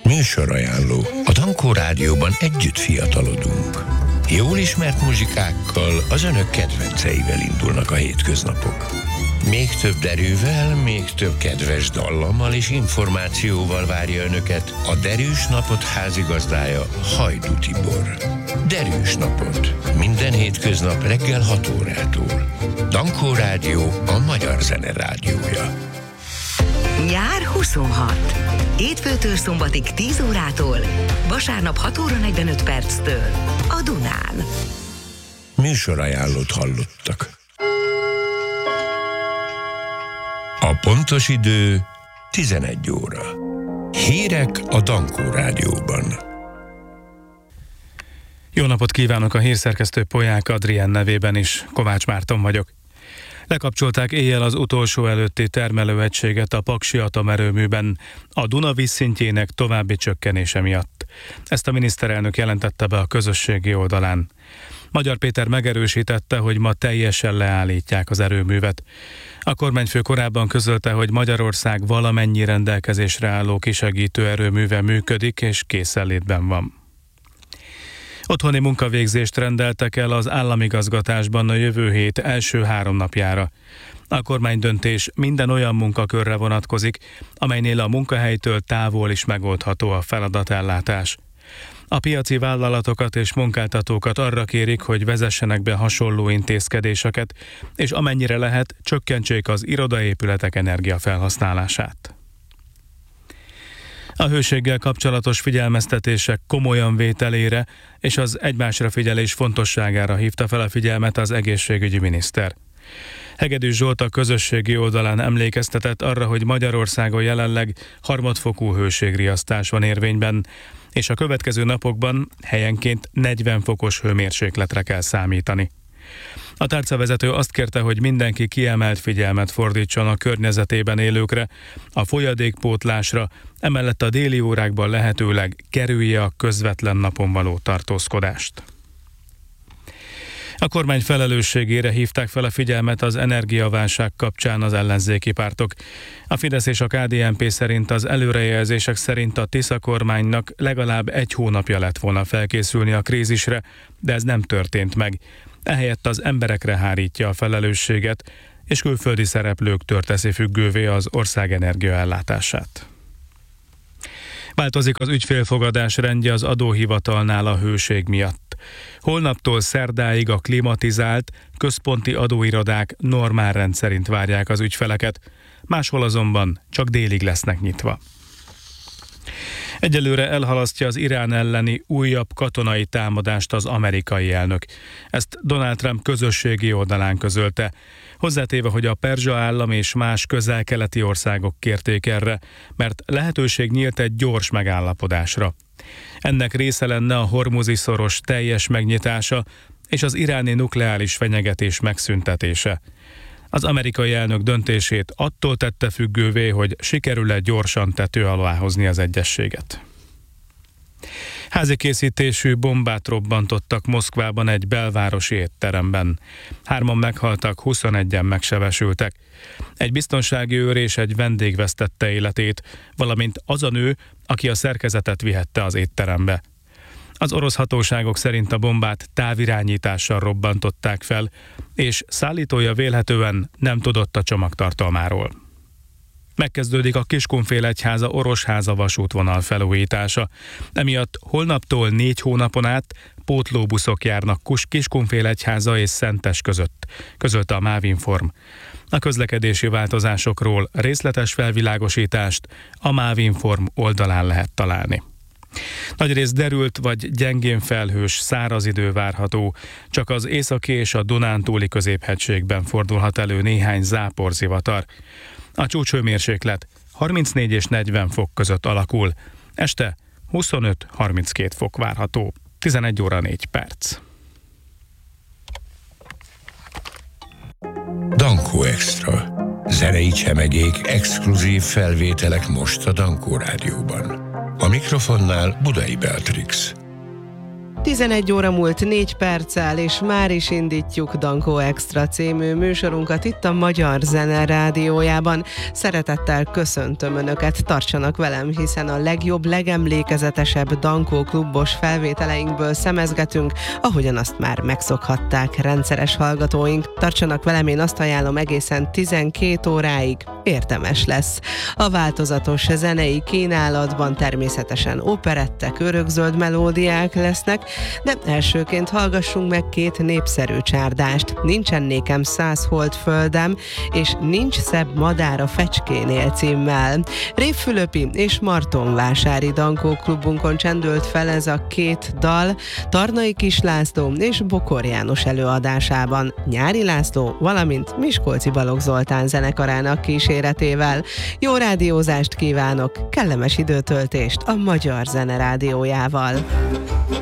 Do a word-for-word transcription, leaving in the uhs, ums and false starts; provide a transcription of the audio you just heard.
Műsorajánló. A Dankó Rádióban együtt fiatalodunk. Jól ismert muzsikákkal, az önök kedvenceivel indulnak a hétköznapok. Még több derűvel, még több kedves dallammal és információval várja önöket a Derűs Napot házigazdája, Hajdú Tibor. Derűs Napot. Minden hétköznap reggel hat órától. Dankó Rádió, a magyar zene rádiója. Nyár huszonhat. Hétfőtől szombatig tíz órától, vasárnap hat óra negyvenöt perctől a Dunán. Műsorajánlót hallottak. A pontos idő tizenegy óra. Hírek a Dankó Rádióban. Jó napot kívánok, a hírszerkesztő Polyák Adrien nevében is. Kovács Márton vagyok. Lekapcsolták éjjel az utolsó előtti termelőegységet a Paksi atomerőműben a Duna vízszintjének további csökkenése miatt. Ezt a miniszterelnök jelentette be a közösségi oldalán. Magyar Péter megerősítette, hogy ma teljesen leállítják az erőművet. A kormányfő korábban közölte, hogy Magyarország valamennyi rendelkezésre álló kisegítő erőműve működik és készenlétben van. Otthoni munkavégzést rendeltek el az államigazgatásban a jövő hét első három napjára. A kormánydöntés minden olyan munkakörre vonatkozik, amelynél a munkahelytől távol is megoldható a feladatellátás. A piaci vállalatokat és munkáltatókat arra kérik, hogy vezessenek be hasonló intézkedéseket, és amennyire lehet, csökkentsék az irodaépületek energiafelhasználását. A hőséggel kapcsolatos figyelmeztetések komolyan vételére és az egymásra figyelés fontosságára hívta fel a figyelmet az egészségügyi miniszter. Hegedűs Zsolt a közösségi oldalán emlékeztetett arra, hogy Magyarországon jelenleg harmadfokú hőségriasztás van érvényben, és a következő napokban helyenként negyven fokos hőmérsékletre kell számítani. A tárcavezető azt kérte, hogy mindenki kiemelt figyelmet fordítson a környezetében élőkre, a folyadékpótlásra, emellett a déli órákban lehetőleg kerülje a közvetlen napon való tartózkodást. A kormány felelősségére hívták fel a figyelmet az energiaválság kapcsán az ellenzéki pártok. A Fidesz és a ká dé en pé szerint az előrejelzések szerint a Tisza kormánynak legalább egy hónapja lett volna felkészülni a krízisre, de ez nem történt meg. Ehelyett az emberekre hárítja a felelősséget, és külföldi szereplőktől teszi függővé az ország energiaellátását. Változik az ügyfélfogadás rendje az adóhivatalnál a hőség miatt. Holnaptól szerdáig a klimatizált, központi adóirodák normál rend szerint várják az ügyfeleket, máshol azonban csak délig lesznek nyitva. Egyelőre elhalasztja az Irán elleni újabb katonai támadást az amerikai elnök. Ezt Donald Trump közösségi oldalán közölte, hozzátéve, hogy a perzsa állam és más közel-keleti országok kérték erre, mert lehetőség nyílt egy gyors megállapodásra. Ennek része lenne a hormuzi szoros teljes megnyitása és az iráni nukleáris fenyegetés megszüntetése. Az amerikai elnök döntését attól tette függővé, hogy sikerül-e gyorsan tető alá hozni az egyezséget. Házi készítésű bombát robbantottak Moszkvában egy belvárosi étteremben. Hárman meghaltak, huszonegyen megsebesültek. Egy biztonsági őr és egy vendég vesztette életét, valamint az a nő, aki a szerkezetet vihette az étterembe. Az orosz hatóságok szerint a bombát távirányítással robbantották fel, és szállítója vélhetően nem tudott a csomagtartalmáról. Megkezdődik a Kiskunfélegyháza Orosháza vasútvonal felújítása. Emiatt holnaptól négy hónapon át pótlóbuszok járnak Kiskunfélegyháza és Szentes között, közölte a Mávinform. A közlekedési változásokról részletes felvilágosítást a Mávinform oldalán lehet találni. Nagyrészt derült vagy gyengén felhős, száraz idő várható, csak az északi és a Dunántúli középhegységben fordulhat elő néhány záporzivatar. A csúcshőmérséklet harmincnégy és negyven fok között alakul, este huszonöt-harminckét fok várható, tizenegy óra négy perc. Dankó Extra. Zenei csemegék, exkluzív felvételek most a Dankó Rádióban. A mikrofonnál Budai Beatrix. tizenegy óra múlt négy perccel, és már is indítjuk Dankó Extra című műsorunkat itt a Magyar Zene Rádiójában. Szeretettel köszöntöm Önöket, tartsanak velem, hiszen a legjobb, legemlékezetesebb Dankó klubos felvételeinkből szemezgetünk, ahogyan azt már megszokhatták rendszeres hallgatóink. Tartsanak velem, én azt ajánlom, egészen tizenkét óráig érdemes lesz. A változatos zenei kínálatban természetesen operettek, örökzöld melódiák lesznek, de elsőként hallgassunk meg két népszerű csárdást. Nincsen nékem száz holdföldem, és Nincs szebb madár a Fecskénél címmel. Rév Fülöpi és Martonvásári Dankó klubunkon csendült fel ez a két dal, Tarnai Kis László és Bokor János előadásában, Nyári László, valamint Miskolci Balogh Zoltán zenekarának kíséretével. Jó rádiózást kívánok, kellemes időtöltést a Magyar Zene Rádiójával!